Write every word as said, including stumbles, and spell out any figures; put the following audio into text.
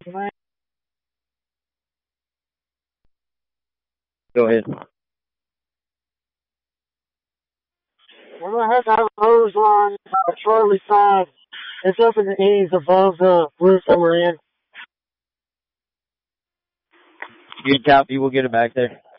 Go ahead. We're gonna head that rose on uh, Charlie five. It's up in the A's above the roof that we're in. Good copy. We'll get it back there.